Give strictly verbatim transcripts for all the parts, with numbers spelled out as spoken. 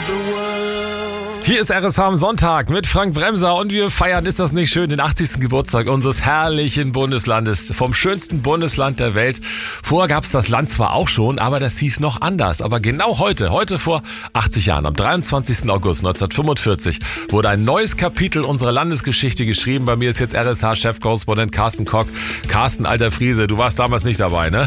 Hier ist R S H am Sonntag mit Frank Bremser und wir feiern, ist das nicht schön, den achtzigsten Geburtstag unseres herrlichen Bundeslandes, vom schönsten Bundesland der Welt. Vorher gab es das Land zwar auch schon, aber das hieß noch anders. Aber genau heute, heute vor achtzig Jahren, am dreiundzwanzigsten August neunzehnhundertfünfundvierzig, wurde ein neues Kapitel unserer Landesgeschichte geschrieben. Bei mir ist jetzt R S H-Chefkorrespondent Carsten Kock. Carsten, alter Friese, du warst damals nicht dabei, ne?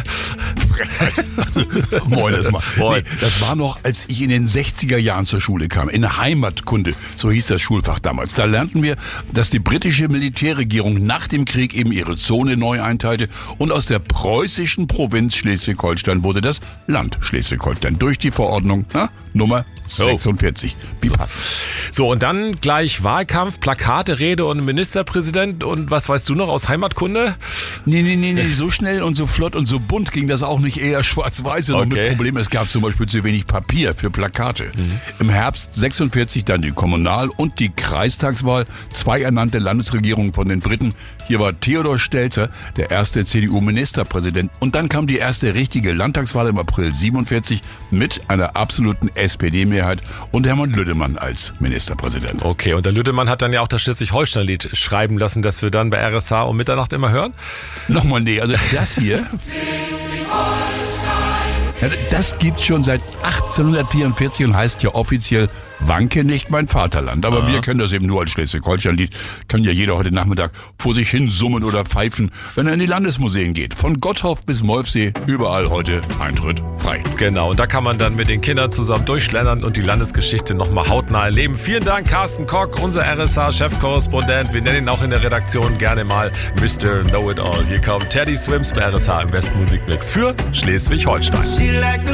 Moin erstmal. Nee, das war noch, als ich in den sechziger Jahren zur Schule kam, in Heimatkunde, so hieß das Schulfach damals. Da lernten wir, dass die britische Militärregierung nach dem Krieg eben ihre Zone neu einteilte und aus der preußischen Provinz Schleswig-Holstein wurde das Land Schleswig-Holstein durch die Verordnung na, Nummer sechsundvierzig. Wie passt. So, und dann gleich Wahlkampf, Plakate, Rede und Ministerpräsident und was weißt du noch aus Heimatkunde? Nee, nee, nee, nee, so schnell und so flott und so bunt ging das auch nicht, eher schwarz-weiß. Okay. Mit Problem, es gab zum Beispiel zu wenig Papier für Plakate. Mhm. Im Herbst sechsundvierzig dann die Kommunal- und die Kreistagswahl, zwei ernannte Landesregierungen von den Briten. Hier war Theodor Stelzer, der erste C D U-Ministerpräsident. Und dann kam die erste richtige Landtagswahl im April siebenundvierzig mit einer absoluten S P D-Mehrheit und Hermann Lüdemann als Ministerpräsident. Okay, und der Lüdemann hat dann ja auch das Schleswig-Holstein-Lied schreiben lassen, das wir dann bei R S H um Mitternacht immer hören? Nochmal, nee, also das hier... Ja, das gibt's schon seit achtzehnhundertvierundvierzig und heißt ja offiziell Wanke nicht mein Vaterland. Aber Aha. wir kennen das eben nur als Schleswig-Holstein-Lied. Kann ja jeder heute Nachmittag vor sich hin summen oder pfeifen, wenn er in die Landesmuseen geht. Von Gottorf bis Molfsee, überall heute Eintritt frei. Genau, und da kann man dann mit den Kindern zusammen durchschlendern und die Landesgeschichte nochmal hautnah erleben. Vielen Dank, Carsten Kock, unser R S H-Chefkorrespondent. Wir nennen ihn auch in der Redaktion gerne mal Mister Know-It-All. Hier kommt Teddy Swims bei R S H im besten Musikmix für Schleswig-Holstein. Like